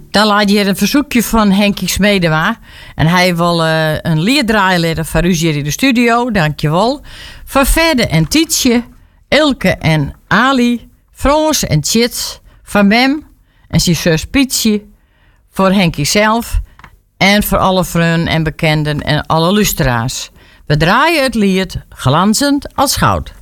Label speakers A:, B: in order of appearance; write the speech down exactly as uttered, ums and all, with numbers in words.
A: Dan laat je een verzoekje van Henkie Smedema. En hij wil uh, een lied draaien voor u hier in de studio. Dankjewel. Voor Ferde en Tietje, Ilke en Ali, Frans en Chits, van Mem en zijn zus Pietje, voor Henkie zelf en voor alle vrienden en bekenden en alle luisteraars. We draaien het lied Glanzend als goud.